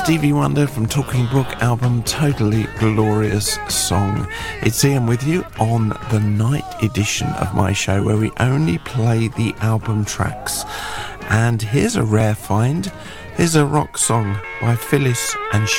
Stevie Wonder from Talking Brook album Totally Glorious Song. It's Ian with you on the night edition of my show where we only play the album tracks. And here's a rare find. Here's a rock song by Phyllis and